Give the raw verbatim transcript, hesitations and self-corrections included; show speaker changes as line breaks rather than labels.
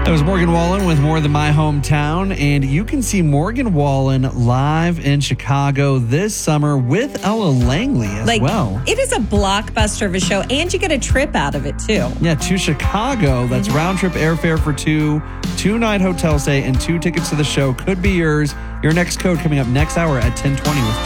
That was Morgan Wallen with More Than My Hometown, and you can see Morgan Wallen live in Chicago this summer with Ella Langley as
like,
well.
It is a blockbuster of a show, and you get a trip out of it, too.
Yeah, to Chicago. That's
Mm-hmm.
round-trip airfare for two, two-night hotel stay, and two tickets to the show could be yours. Your next code coming up next hour at ten twenty with